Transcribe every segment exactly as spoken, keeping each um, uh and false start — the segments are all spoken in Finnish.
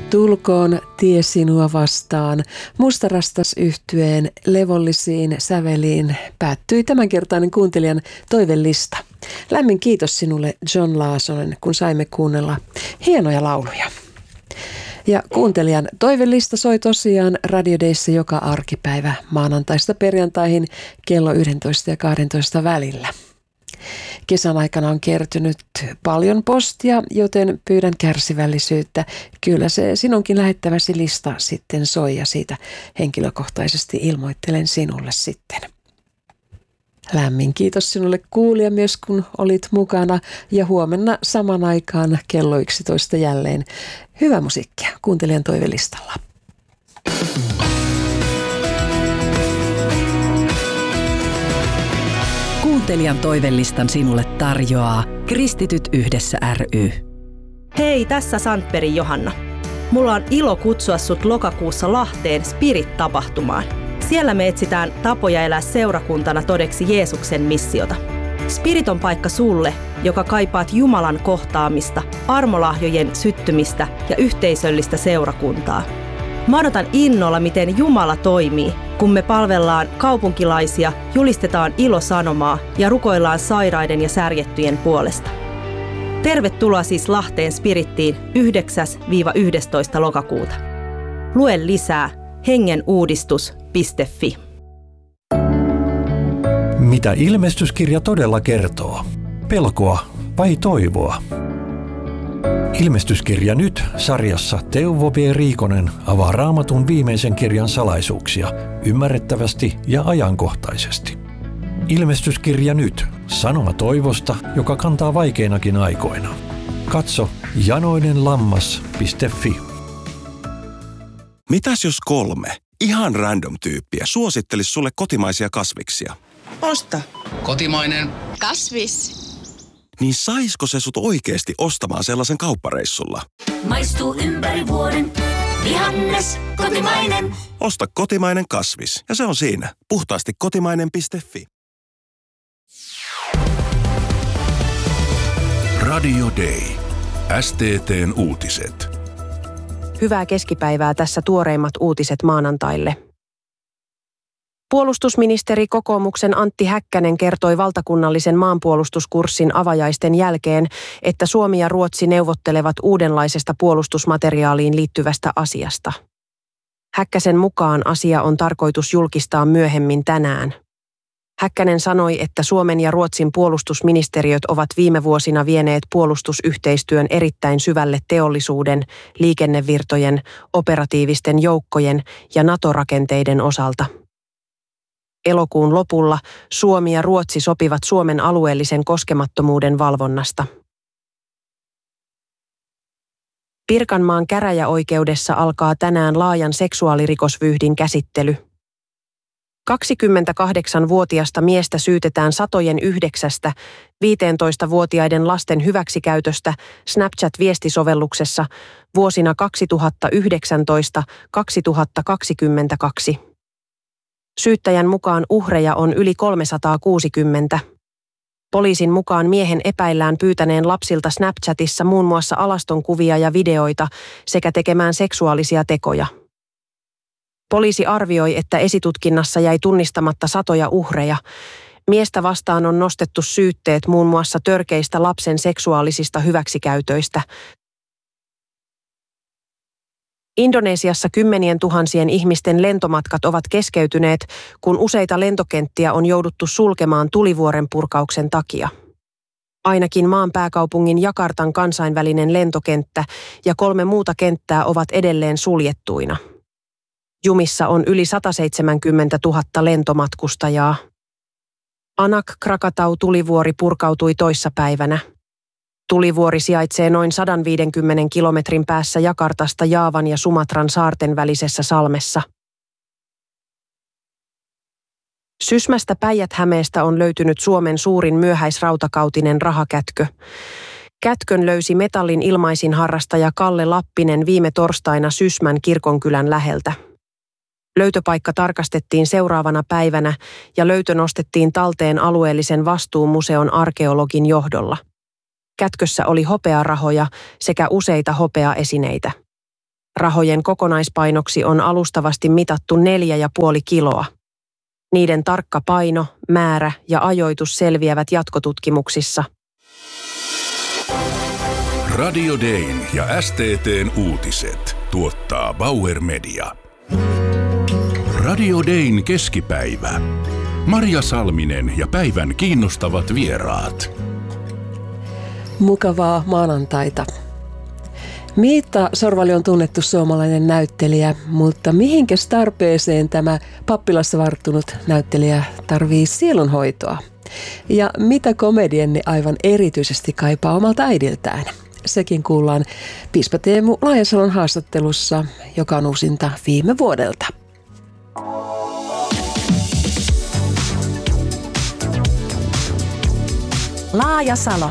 Tulkoon tie sinua vastaan. Mustarastas yhtyeen levollisiin säveliin päättyi tämänkertainen kuuntelijan toivelista. Lämmin kiitos sinulle, John Laasonen, kun saimme kuunnella hienoja lauluja. Ja kuuntelijan toivelista soi tosiaan Radio Dayssä joka arkipäivä maanantaista perjantaihin kello yksitoista ja kaksitoista välillä. Kesän aikana on kertynyt paljon postia, joten pyydän kärsivällisyyttä. Kyllä se sinunkin lähettäväsi lista sitten soi ja siitä henkilökohtaisesti ilmoittelen sinulle sitten. Lämmin kiitos sinulle kuulija myös, kun olit mukana, ja huomenna saman aikaan kello yksitoista jälleen hyvää musiikkia kuuntelijan toivelistalla. Kuuntelijan toivelistan sinulle tarjoaa Kristityt yhdessä ry. Hei, tässä Sandbergin Johanna. Mulla on ilo kutsua sut lokakuussa Lahteen Spirit-tapahtumaan. Siellä me etsitään tapoja elää seurakuntana todeksi Jeesuksen missiota. Spirit on paikka sulle, joka kaipaat Jumalan kohtaamista, armolahjojen syttymistä ja yhteisöllistä seurakuntaa. Mä odotan innolla, miten Jumala toimii, kun me palvellaan kaupunkilaisia, julistetaan ilosanomaa ja rukoillaan sairaiden ja särjettyjen puolesta. Tervetuloa siis Lahteen Spirittiin yhdeksäs yhdestoista lokakuuta. Lue lisää hengenuudistus piste fi. Mitä ilmestyskirja todella kertoo? Pelkoa vai toivoa? Ilmestyskirja nyt -sarjassa Teuvo B. Riikonen avaa Raamatun viimeisen kirjan salaisuuksia ymmärrettävästi ja ajankohtaisesti. Ilmestyskirja nyt -sanoma toivosta, joka kantaa vaikeinakin aikoina. Katso janoinenlammas piste fi. Mitäs jos kolme ihan random tyyppiä suosittelisi sulle kotimaisia kasviksia? Osta. Kotimainen. Kasvis. Niin saisko se sut oikeesti ostamaan sellaisen kauppareissulla? Maistuu ympäri vuoden. Vihannes, kotimainen. Osta kotimainen kasvis ja se on siinä. Puhtaasti kotimainen piste fi. Radio Day. S T T:n uutiset. Hyvää keskipäivää, tässä tuoreimmat uutiset maanantaille. Puolustusministeri kokoomuksen Antti Häkkänen kertoi valtakunnallisen maanpuolustuskurssin avajaisten jälkeen, että Suomi ja Ruotsi neuvottelevat uudenlaisesta puolustusmateriaaliin liittyvästä asiasta. Häkkäsen mukaan asia on tarkoitus julkistaa myöhemmin tänään. Häkkänen sanoi, että Suomen ja Ruotsin puolustusministeriöt ovat viime vuosina vieneet puolustusyhteistyön erittäin syvälle teollisuuden, liikennevirtojen, operatiivisten joukkojen ja NATO-rakenteiden osalta. Elokuun lopulla Suomi ja Ruotsi sopivat Suomen alueellisen koskemattomuuden valvonnasta. Pirkanmaan käräjäoikeudessa alkaa tänään laajan seksuaalirikosvyyhdin käsittely. kaksikymmentäkahdeksanvuotiasta miestä syytetään satojen yhdeksästä viisitoistavuotiaiden lasten hyväksikäytöstä Snapchat-viestisovelluksessa vuosina kaksituhattayhdeksäntoista kaksituhattakaksikymmentäkaksi. Syyttäjän mukaan uhreja on yli kolmesataakuusikymmentä. Poliisin mukaan miehen epäillään pyytäneen lapsilta Snapchatissa muun muassa alastonkuvia ja videoita sekä tekemään seksuaalisia tekoja. Poliisi arvioi, että esitutkinnassa jäi tunnistamatta satoja uhreja. Miestä vastaan on nostettu syytteet muun muassa törkeistä lapsen seksuaalisista hyväksikäytöistä. Indonesiassa kymmenien tuhansien ihmisten lentomatkat ovat keskeytyneet, kun useita lentokenttiä on jouduttu sulkemaan tulivuoren purkauksen takia. Ainakin maan pääkaupungin Jakartan kansainvälinen lentokenttä ja kolme muuta kenttää ovat edelleen suljettuina. Jumissa on yli sataseitsemänkymmentätuhatta lentomatkustajaa. Anak Krakatau tulivuori purkautui toissapäivänä. Tulivuori sijaitsee noin sata viisikymmentä kilometrin päässä Jakartasta Jaavan ja Sumatran saarten välisessä salmessa. Sysmästä Päijät-Hämeestä on löytynyt Suomen suurin myöhäisrautakautinen rahakätkö. Kätkön löysi metallin ilmaisin harrastaja Kalle Lappinen viime torstaina Sysmän kirkonkylän läheltä. Löytöpaikka tarkastettiin seuraavana päivänä ja löytö nostettiin talteen alueellisen vastuumuseon arkeologin johdolla. Kätkössä oli hopearahoja sekä useita hopeaesineitä. Rahojen kokonaispainoksi on alustavasti mitattu neljä ja puoli kiloa. Niiden tarkka paino, määrä ja ajoitus selviävät jatkotutkimuksissa. Radio Dayn ja S T T:n uutiset tuottaa Bauer Media. Radio Dayn keskipäivä. Marja Salminen ja päivän kiinnostavat vieraat. Mukavaa maanantaita. Miitta Sorvali on tunnettu suomalainen näyttelijä, mutta mihinkäs tarpeeseen tämä pappilassa varttunut näyttelijä tarvii sielunhoitoa? Ja mitä komedienni aivan erityisesti kaipaa omalta äidiltään? Sekin kuullaan piispa Teemu Laajasalon haastattelussa, joka on uusinta viime vuodelta. Laajasalo.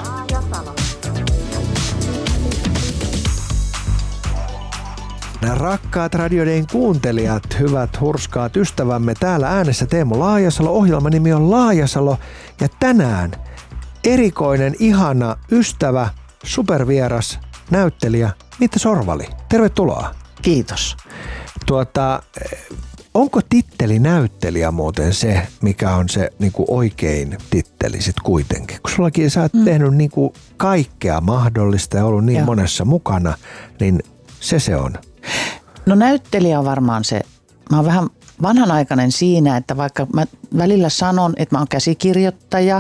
Nämä rakkaat Radio Dayn kuuntelijat, hyvät hurskaat ystävämme, täällä äänessä Teemu Laajasalo. Ohjelman nimi on Laajasalo ja tänään erikoinen, ihana ystävä, supervieras, näyttelijä Miitta Sorvali. Tervetuloa. Kiitos. Tuota, onko titteli näyttelijä muuten se, mikä on se niin kuin oikein titteli sit kuitenkin? Kun sullakin sä oot mm. tehnyt niin kuin kaikkea mahdollista ja ollut niin Joo. monessa mukana, niin se se on. No näyttelijä on varmaan se. Mä oon vähän vanhanaikainen siinä, että vaikka mä välillä sanon, että mä oon käsikirjoittaja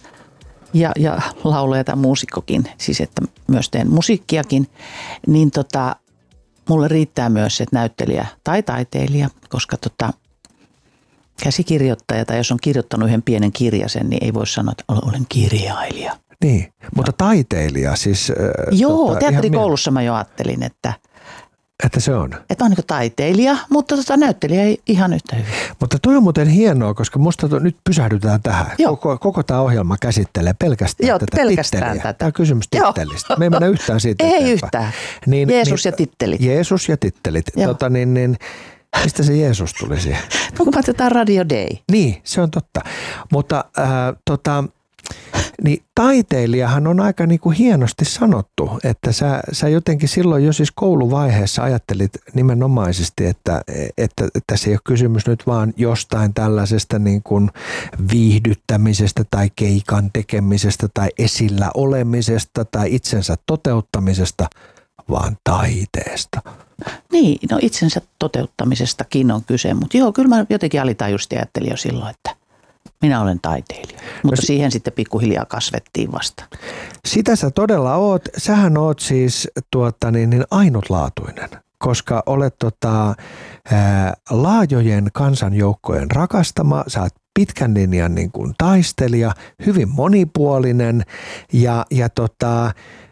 ja, ja laulaja tai muusikkokin, siis että myös teen musiikkiakin, niin tota, mulle riittää myös, että näyttelijä tai taiteilija, koska tota, käsikirjoittaja tai jos on kirjoittanut yhden pienen kirjasen, niin ei voi sanoa, että olen kirjailija. Niin, mutta taiteilija siis... Äh, Joo, tota, teatterikoulussa mä jo ajattelin, että... Että se on. Että on niin kuin taiteilija, mutta tota näyttelijä ei ihan yhtä hyvin. Mutta toi on muuten hienoa, koska musta to, nyt pysähdytään tähän. Koko, koko tämä ohjelma käsittelee pelkästään Joo, tätä pelkästään titteliä. tätä. Tämä on kysymys tittelistä. Me ei mennä yhtään siitä Ei eteenpäin. yhtään. Niin, Jeesus niin, ja tittelit. Jeesus ja tittelit. Tota, niin, niin, mistä se Jeesus tuli siihen? No kun katsotaan Radio Day. Niin, se on totta. Mutta äh, tota... Niin taiteilijahan on aika niin kuin hienosti sanottu, että sä, sä jotenkin silloin jo siis kouluvaiheessa ajattelit nimenomaisesti, että, että, että se ei ole kysymys nyt vaan jostain tällaisesta niin kuin viihdyttämisestä tai keikan tekemisestä tai esillä olemisesta tai itsensä toteuttamisesta, vaan taiteesta. Niin, no itsensä toteuttamisestakin on kyse, mutta joo, kyllä mä jotenkin alitajuisesti ajattelin jo silloin, että minä olen taiteilija, mutta no, siihen sitten pikkuhiljaa kasvettiin vasta. Sitä sä todella oot. Sähän oot siis tuota, niin, niin ainutlaatuinen, koska olet tota, ää, laajojen kansanjoukkojen rakastama. Sä oot pitkän linjan niin kuin taistelija, hyvin monipuolinen ja, ja tota,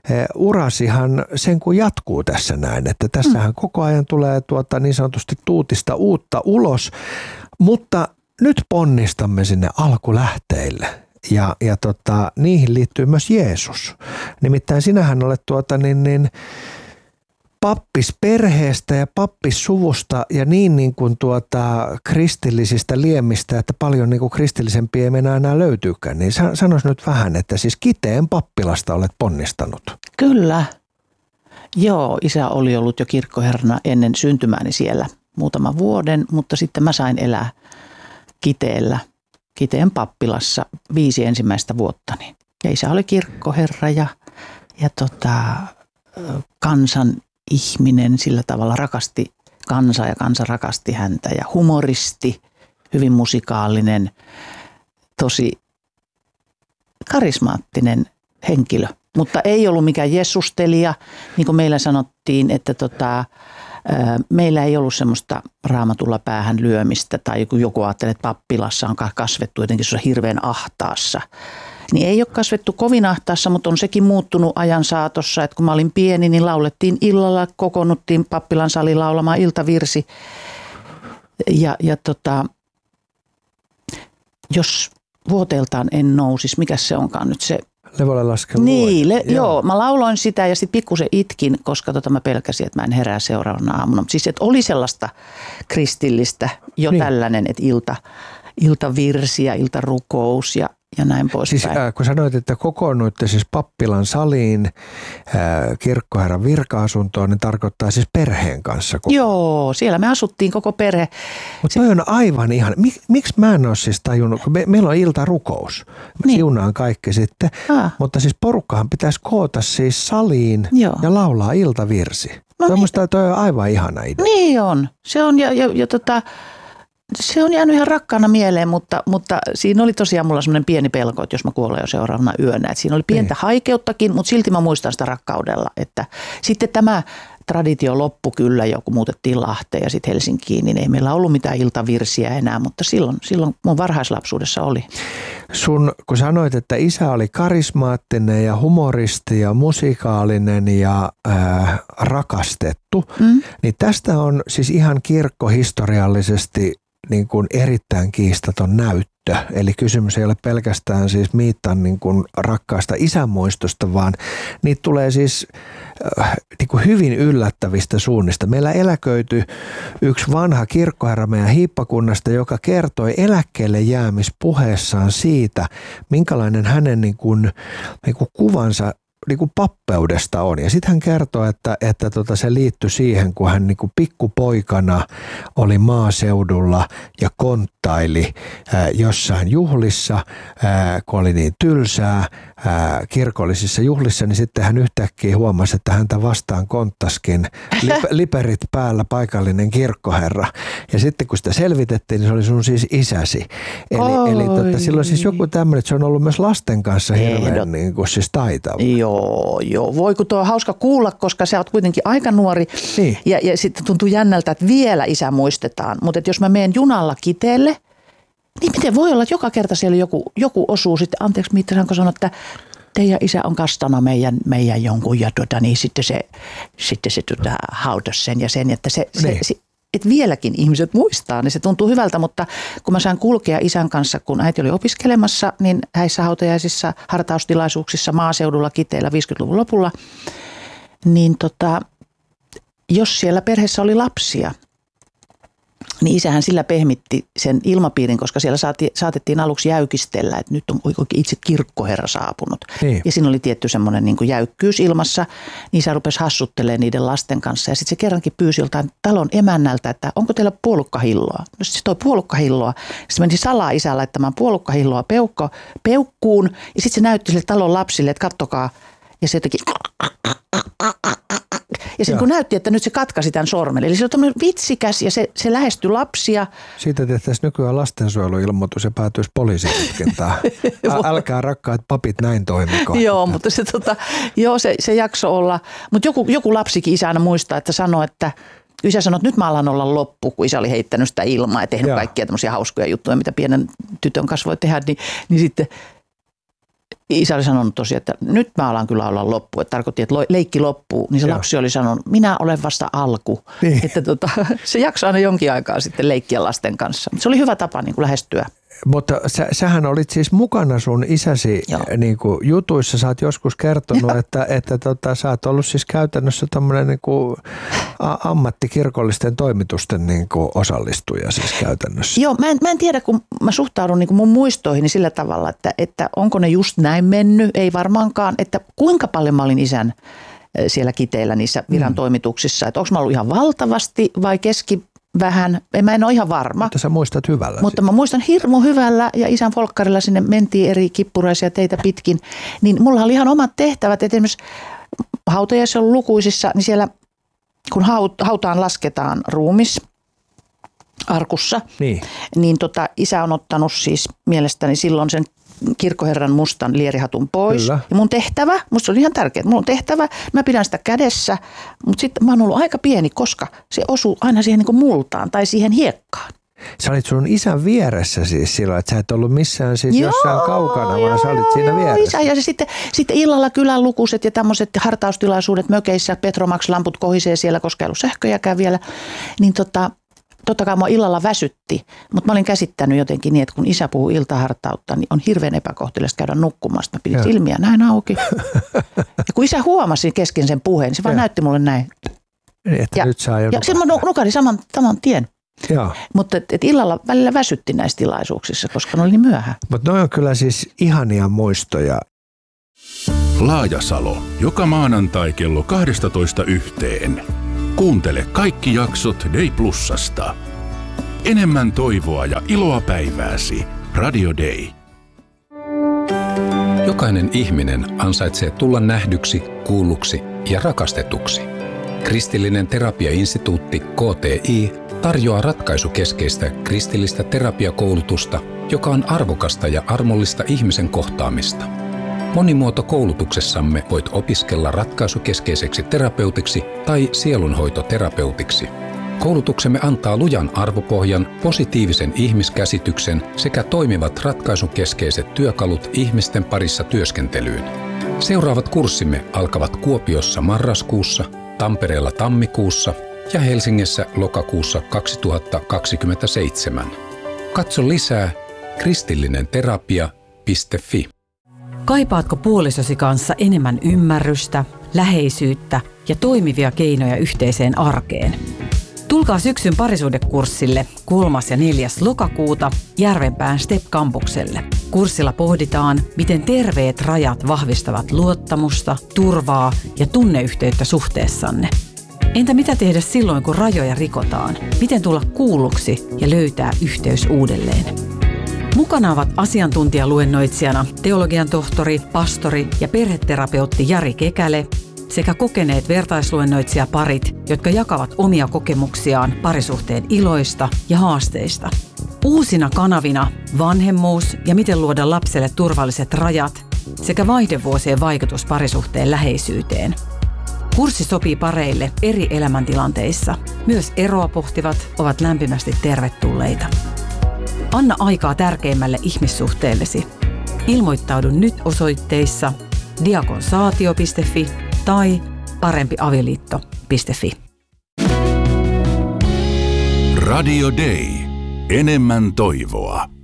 urasihan sen kun jatkuu tässä näin, että tässähän mm. koko ajan tulee tuota, niin sanotusti tuutista uutta ulos, mutta nyt ponnistamme sinne alkulähteille ja, ja tota, niihin liittyy myös Jeesus. Nimittäin sinähän olet tuota, niin, niin, pappisperheestä ja pappissuvusta ja niin, niin kuin tuota, kristillisistä liemistä, että paljon niin kuin kristillisempiä ei enää, enää löytyykään. Niin sanois nyt vähän, että siis Kiteen pappilasta olet ponnistanut. Kyllä. Joo, isä oli ollut jo kirkkoherrana ennen syntymääni siellä muutaman vuoden, mutta sitten mä sain elää Kiteellä, Kiteen pappilassa viisi ensimmäistä vuottani. Ja isä oli kirkkoherra ja, ja tota, kansan ihminen sillä tavalla rakasti kansaa ja kansa rakasti häntä. Ja humoristi, hyvin musikaalinen, tosi karismaattinen henkilö. Mutta ei ollut mikään jeesustelija, niin kuin meillä sanottiin, että tota, meillä ei ollut semmoista raamatulla päähän lyömistä tai joku, joku ajattelee, että pappilassa on kasvettu jotenkin se hirveän ahtaassa. Niin ei ole kasvettu kovin ahtaassa, mutta on sekin muuttunut ajan saatossa, että kun mä olin pieni, niin laulettiin illalla, kokoonnuttiin pappilan saliin laulamaan iltavirsi. Ja, ja tota, jos vuoteeltaan en nousisi, mikä se onkaan nyt se? Levolle laskelu. Niin, le- joo. joo. Mä lauloin sitä ja sitten pikkusen itkin, koska tota mä pelkäsin, että mä en herää seuraavana aamuna. Mutta siis, että oli sellaista kristillistä jo niin. Tällainen, että ilta, iltavirsi ja iltarukous ja, ja näin poispäin. Siis äh, kun sanoit, että kokoonnuitte siis pappilan saliin äh, kirkkoherran virka-asuntoon, niin tarkoittaa siis perheen kanssa koko. Joo, siellä me asuttiin koko perhe. Mutta toi on aivan ihan, Mik, miksi mä en ole siis tajunnut, kun me, meillä on iltarukous, mä niin. siunaan kaikki sitten, ah. mutta siis porukkahan pitäisi koota siis saliin Joo. ja laulaa iltavirsi. No niin. Musta toi on aivan ihana idea. Niin on, se on ja, ja, ja tota... Se on jäänyt ihan rakkaana mieleen, mutta, mutta siinä oli tosiaan mulla semmoinen pieni pelko, että jos mä kuolen jo seuraavana yönä. Että siinä oli pientä niin. haikeuttakin, mutta silti mä muistan sitä rakkaudella. Että sitten tämä traditio loppui kyllä jo, kun muutettiin Lahteen ja sitten Helsinkiin, niin ei meillä ollut mitään iltavirsiä enää, mutta silloin, silloin mun varhaislapsuudessa oli. Sun, kun sanoit, että isä oli karismaattinen ja humoristi ja musikaalinen ja äh, rakastettu, mm. niin tästä on siis ihan kirkkohistoriallisesti niin kuin erittäin kiistaton näyttö. Eli kysymys ei ole pelkästään siis Miittan niin kuin rakkaasta isänmuistosta, vaan niitä tulee siis äh, niin kuin hyvin yllättävistä suunnista. Meillä eläköityi yksi vanha kirkkoherra meidän hiippakunnasta, joka kertoi eläkkeelle jäämispuheessaan siitä, minkälainen hänen niin kuin, niin kuin kuvansa niin kuin pappeudesta on. Ja sitten hän kertoi, että, että tota se liittyi siihen, kun hän niin kuin pikkupoikana oli maaseudulla ja konttaili ää, jossain juhlissa, ää, kun oli niin tylsää ää, kirkollisissa juhlissa, niin sitten hän yhtäkkiä huomasi, että häntä vastaan konttaskin lip, liperit päällä paikallinen kirkkoherra. Ja sitten kun sitä selvitettiin, niin se oli sun siis isäsi. Eli, eli tota, silloin siis joku tämmöinen, että se on ollut myös lasten kanssa hirveän niin kuin siis taitava. Joo, joo. Voi kun tuo on hauska kuulla, koska sä oot kuitenkin aika nuori niin. ja, ja sitten tuntuu jännältä, että vielä isä muistetaan. Mutta jos mä menen junalla Kiteelle, niin miten voi olla, että joka kerta siellä joku, joku osuu sitten, anteeksi Miitta, saanko sanoa, että teidän isä on kastana meidän, meidän jonkun ja tuota, niin sitten se, sitten se tuota, hautas sen ja sen, että se, niin. se, se että vieläkin ihmiset muistaa, niin se tuntuu hyvältä, mutta kun mä sain kulkea isän kanssa, kun äiti oli opiskelemassa, niin häissä hautajaisissa, hartaustilaisuuksissa maaseudulla Kiteellä viisikymmentäluvun lopulla, niin tota, jos siellä perheessä oli lapsia, niin isähän sillä pehmitti sen ilmapiirin, koska siellä saati, saatettiin aluksi jäykistellä, että nyt on oikein itse kirkkoherra saapunut. Niin. Ja siinä oli tietty semmoinen niin kuin jäykkyys ilmassa, niin isä rupesi hassuttelemaan niiden lasten kanssa. Ja sitten se kerrankin pyysi joltain talon emännältä, että onko teillä puolukkahilloa? No sitten se toi puolukkahilloa. Sitten meni salaa isä laittamaan puolukkahilloa peukko, peukkuun. Ja sitten se näytti sille talon lapsille, että kattokaa. Ja se jotenkin... Ja sen kun näytti, että nyt se katkaisi tämän sormen. Eli se on tämmöinen vitsikäs ja se, se lähestyi lapsia. Siitä tehtäisiin nykyään lastensuojeluilmoitus ja päätyisi poliisitutkintaan. Älkää rakkaat papit näin toimiko. Joo, mutta se, tota, joo, se, se jakso olla. Mutta joku, joku lapsikin isä aina muistaa, että sanoi, että isä sanoi, että nyt mä alan olla loppu, kun isä oli heittänyt sitä ilmaa ja tehnyt joo. kaikkia tämmöisiä hauskoja juttuja, mitä pienen tytön kanssa voi tehdä. Niin, niin sitten isä oli sanonut tosiaan, että nyt mä alan kyllä olla loppu, että tarkoitti, että leikki loppuu, niin se Joo. lapsi oli sanonut, minä olen vasta alku. Niin. Että tota, se jaksoi aina jonkin aikaa sitten leikkiä lasten kanssa. Se oli hyvä tapa niin kuin lähestyä. Mutta sä, sähän olit siis mukana sun isäsi niin kuin jutuissa. Sä oot joskus kertonut, Joo. että, että tota, sä oot ollut siis käytännössä tommoinen niin kuin ammattikirkollisten toimitusten niin kuin osallistuja siis käytännössä. Joo, mä en, mä en tiedä, kun mä suhtaudun niin kuin mun muistoihin sillä tavalla, että, että onko ne just näin mennyt, ei varmaankaan, että kuinka paljon mä olin isän siellä Kiteellä niissä viran mm. toimituksissa, että onko mä ollut ihan valtavasti vai keski vähän, mä en ole ihan varma. Mutta sä muistat hyvällä. Mutta mä muistan hirmu hyvällä ja isän folkkarilla sinne mentiin eri kippuraisia teitä pitkin. Niin mulla oli ihan omat tehtävät. Et esimerkiksi hautajaisissa on lukuisissa, niin siellä kun hautaan lasketaan ruumis arkussa, niin, niin tota, isä on ottanut siis mielestäni silloin sen kirkkoherran mustan lierihatun pois. Kyllä. Ja mun tehtävä, musta se oli ihan tärkeää, mun tehtävä, mä pidän sitä kädessä, mutta sitten mä oon ollut aika pieni, koska se osuu aina siihen niin kuin multaan tai siihen hiekkaan. Sä olit sun isän vieressä siis silloin, että sä et ollut missään siis joo, jossain kaukana, joo, vaan sä olit siinä vieressä. Isä, ja sitten, sitten illalla kylän lukuset ja tämmöiset hartaustilaisuudet mökeissä, Petromax-lamput kohisee siellä, koska ei ollut sähköjäkään vielä, niin tota, totta kai mua illalla väsytti, mutta mä olin käsittänyt jotenkin niin, että kun isä puhuu iltahartautta, niin on hirveän epäkohteliasta käydä nukkumaan. Mä pidin silmiä näin auki. Ja kun isä huomasi kesken sen puheen, niin se vaan ja. näytti mulle näin. Että ja, nyt saa jo ja sitten mä nukahdin saman, saman tien. Joo. Mutta et, et illalla välillä väsytti näissä tilaisuuksissa, koska ne oli niin myöhään. Mutta ne on kyllä siis ihania muistoja. Laajasalo, joka maanantai kello kaksitoista yhteen. Kuuntele kaikki jaksot Day Plusasta. Enemmän toivoa ja iloa päivääsi. Radio Day. Jokainen ihminen ansaitsee tulla nähdyksi, kuulluksi ja rakastetuksi. Kristillinen terapiainstituutti K T I tarjoaa ratkaisukeskeistä kristillistä terapiakoulutusta, joka on arvokasta ja armollista ihmisen kohtaamista. Monimuotokoulutuksessamme voit opiskella ratkaisukeskeiseksi terapeutiksi tai sielunhoitoterapeutiksi. Koulutuksemme antaa lujan arvopohjan, positiivisen ihmiskäsityksen sekä toimivat ratkaisukeskeiset työkalut ihmisten parissa työskentelyyn. Seuraavat kurssimme alkavat Kuopiossa marraskuussa, Tampereella tammikuussa ja Helsingissä lokakuussa kaksituhattakaksikymmentäseitsemän. Katso lisää kristillinenterapia piste fi. Kaipaatko puolisosi kanssa enemmän ymmärrystä, läheisyyttä ja toimivia keinoja yhteiseen arkeen? Tulkaa syksyn parisuhdekurssille kolmas ja neljäs lokakuuta Järvenpään Step-kampukselle. Kurssilla pohditaan, miten terveet rajat vahvistavat luottamusta, turvaa ja tunneyhteyttä suhteessanne. Entä mitä tehdä silloin, kun rajoja rikotaan? Miten tulla kuulluksi ja löytää yhteys uudelleen? Mukana ovat asiantuntijaluennoitsijana teologian tohtori, pastori ja perheterapeutti Jari Kekäle sekä kokeneet vertaisluennoitsijaparit, jotka jakavat omia kokemuksiaan parisuhteen iloista ja haasteista. Uusina kanavina vanhemmuus ja miten luoda lapselle turvalliset rajat sekä vaihdevuosien vaikutus parisuhteen läheisyyteen. Kurssi sopii pareille eri elämäntilanteissa. Myös eroa pohtivat ovat lämpimästi tervetulleita. Anna aikaa tärkeimmälle ihmissuhteellesi. Ilmoittaudu nyt osoitteissa diakonsaatio piste fi tai parempiavioliitto piste fi. Radio Day. Enemmän toivoa.